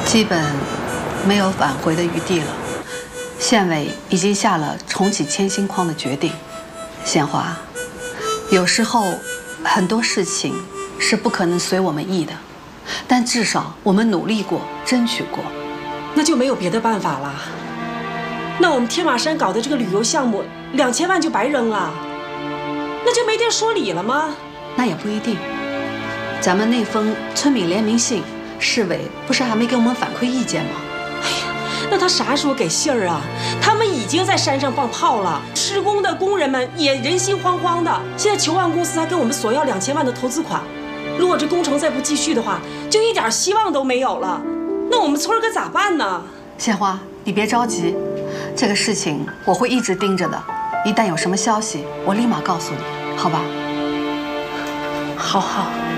基本没有挽回的余地了。县委已经下了重启千星矿的决定。鲜花，有时候很多事情是不可能随我们意的，但至少我们努力过，争取过。 那就没有别的办法了。那我们天马山搞的这个旅游项目，2000万就白扔了，那就没地儿说理了吗？ 那也不一定。咱们那封村民联名信，市委不是还没给我们反馈意见吗？ 哎呀，那他啥时候给信儿啊？他们已经在山上放炮了，施工的工人们也人心惶惶的。现在球万公司还跟我们索要2000万的投资款，如果这工程再不继续的话，就一点希望都没有了。那我们村儿可咋办呢？ 鲜花，你别着急，这个事情我会一直盯着的。一旦有什么消息，我立马告诉你，好吧？ 好。